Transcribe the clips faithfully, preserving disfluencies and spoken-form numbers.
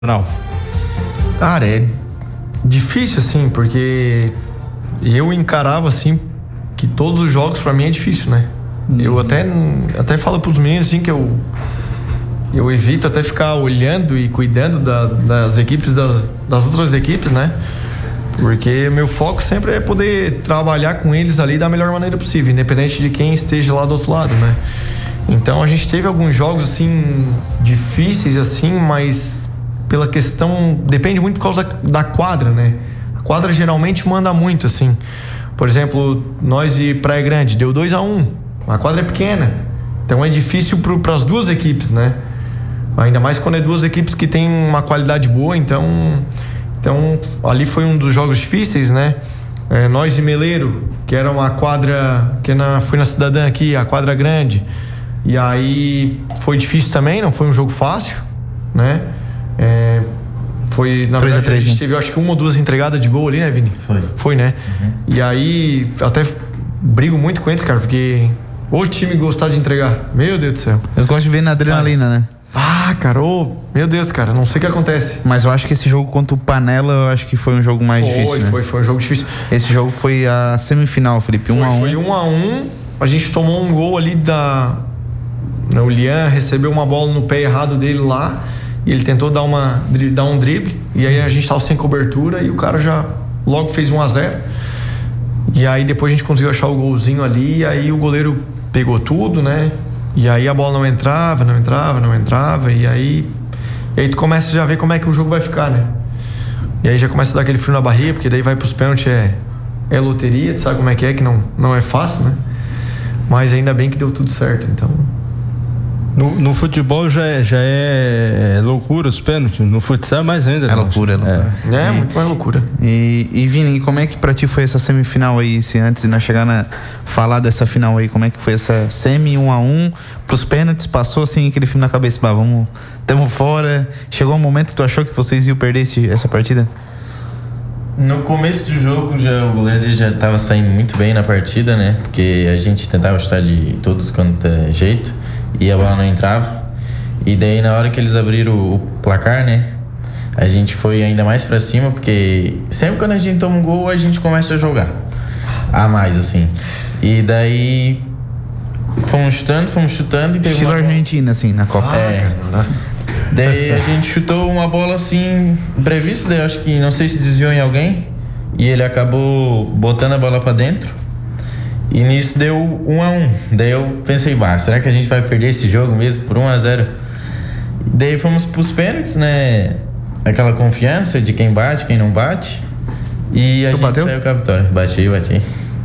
Não. Cara, é difícil assim, porque eu encarava assim que todos os jogos pra mim é difícil, né? Uhum. Eu até, até falo pros meninos assim que eu eu evito até ficar olhando e cuidando da, das equipes, da, das outras equipes, né? Porque meu foco sempre é poder trabalhar com eles ali da melhor maneira possível, independente de quem esteja lá do outro lado, né? Então a gente teve alguns jogos assim difíceis assim, mas pela questão, depende muito por causa da, da quadra, né? A quadra geralmente manda muito assim. Por exemplo, nós e Praia Grande deu dois a um. A quadra é pequena, então é difícil para as duas equipes, né? Ainda mais quando é duas equipes que têm uma qualidade boa, então então ali foi um dos jogos difíceis, né? É, nós e Meleiro, que era uma quadra que na, foi na Cidadã aqui, a quadra grande, e aí foi difícil também, não foi um jogo fácil, né? É, foi, na verdade, a gente teve, acho que uma ou duas entregadas de gol ali, né, Vini? Foi. Foi, né? Uhum. E aí, até brigo muito com eles, cara, porque o time gostar de entregar, meu Deus do céu. Eu gosto de ver na adrenalina, Mas... né? Ah, cara, oh, meu Deus, cara, não sei o que acontece. Mas eu acho que esse jogo contra o Panela, eu acho que foi um jogo mais foi, difícil, Foi, né? foi, foi um jogo difícil. Esse jogo foi a semifinal, Felipe, um a um. Foi um a um, a gente tomou um gol ali da... O Lian recebeu uma bola no pé errado dele lá, e ele tentou dar, uma, dar um drible, e aí a gente tava sem cobertura e o cara já logo fez um a zero. E aí depois a gente conseguiu achar o golzinho ali, e aí o goleiro pegou tudo, né? E aí a bola não entrava, não entrava, não entrava, e aí, e aí tu começa já a ver como é que o jogo vai ficar, né? E aí já começa a dar aquele frio na barriga, porque daí vai pros pênaltis, é, é loteria, tu sabe como é que é, que não, não é fácil, né? Mas ainda bem que deu tudo certo, então... No, no futebol já é, já é loucura os pênaltis, no futsal é mais ainda. É loucura, é loucura. É, é muito mais loucura. E, e Vini, como é que pra ti foi essa semifinal aí, se antes de nós chegar na falar dessa final aí, como é que foi essa semi um a um pros pênaltis, passou assim aquele filme na cabeça, bah, vamos, tamo fora, chegou um momento que tu achou que vocês iam perder esse, essa partida? No começo do jogo já, o goleiro já estava saindo muito bem na partida, né? Porque a gente tentava chutar de todos quanto é jeito e a bola não entrava. E daí na hora que eles abriram o placar, né? A gente foi ainda mais pra cima, porque sempre quando a gente toma um gol, a gente começa a jogar a mais, assim. E daí fomos chutando, fomos chutando e teve estilo uma... Argentina, assim, na Copa. Ah, é. Cara, daí a gente chutou uma bola assim, brevista, daí eu acho que não sei se desviou em alguém. E ele acabou botando a bola pra dentro. E nisso deu um a um. Daí eu pensei, bah, será que a gente vai perder esse jogo mesmo por um a zero? Daí fomos pros pênaltis, né? Aquela confiança de quem bate, quem não bate. E a tu gente bateu? saiu com a vitória. Bati, bati.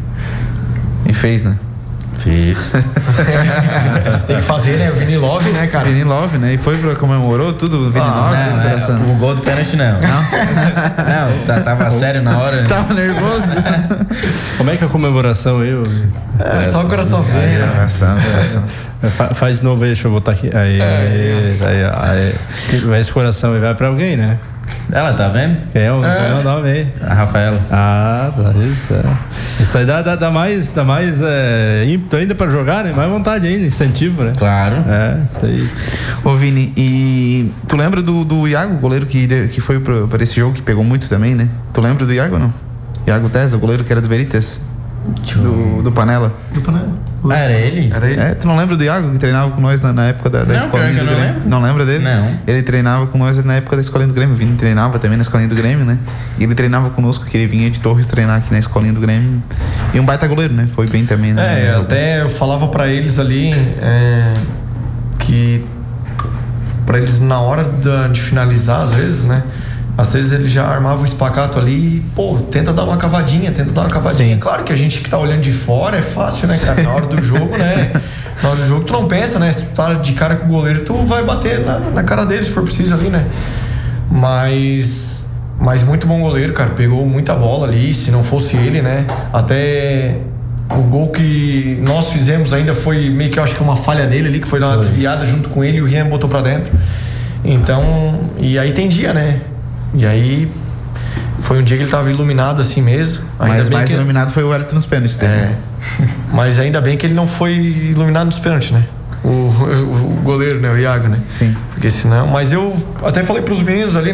E fez, né? Fiz. Tem que fazer, né? O Vini Love, né, cara? Vini Love, né? E foi pra comemorou tudo, o Vini Ah, Love, não, inspiração. não, o gol do pênalti não. Não? Não, já tava sério na hora. Né? Tava nervoso. Como é que é a comemoração aí? É, só o coraçãozinho. É, coração, coração. Fa- Faz de novo aí, deixa eu botar aqui. Aí, aí, aí, aí, aí. Esse coração aí vai pra alguém, né? Ela tá vendo? Quem é o, é. Qual é o nome aí? A Rafaela. Ah, tá, isso é. Isso aí dá, dá, dá mais, dá mais é, ímpeto ainda pra jogar, né? Mais vontade ainda, incentivo, né? Claro. É, isso aí. Ô Vini, e tu lembra do, do Iago, goleiro que, de, que foi pra, pra esse jogo, que pegou muito também, né? Tu lembra do Iago ou não? Iago Tesa, o goleiro que era do Veritas? Do, do Panela. Do Panela. Ah, era ele? Era ele? É, tu não lembra do Iago que treinava com nós na, na época da, da Não, escolinha pior do que eu não Grêmio? lembro. Não lembra dele? Não. Ele treinava com nós na época da escolinha do Grêmio. O Vini treinava também na escolinha do Grêmio, né? E ele treinava conosco, que ele vinha de Torres treinar aqui na escolinha do Grêmio. E um baita goleiro, né? Foi bem também, né? É, até eu falava pra eles ali é, que pra eles na hora da, de finalizar, às vezes, né? Às vezes ele já armava o espacato ali e, pô, tenta dar uma cavadinha, tenta dar uma cavadinha. Sim. Claro que a gente que tá olhando de fora é fácil, né, cara? Na hora do jogo, né? Na hora do jogo tu não pensa, né? Se tu tá de cara com o goleiro, tu vai bater na, na cara dele se for preciso ali, né? Mas... Mas muito bom goleiro, cara. Pegou muita bola ali, se não fosse ele, né? Até... O gol que nós fizemos ainda foi meio que eu acho que uma falha dele ali, que foi dar uma desviada junto com ele e o Rian botou pra dentro. Então... E aí tem dia, né? E aí foi um dia que ele tava iluminado assim mesmo. Ainda Mas bem mais que... iluminado foi o Wellington nos pênaltis dele. É. Mas ainda bem que ele não foi iluminado nos pênaltis, né? o, o, o goleiro, né? O Iago, né? Sim. Porque senão. Mas eu até falei pros meninos ali,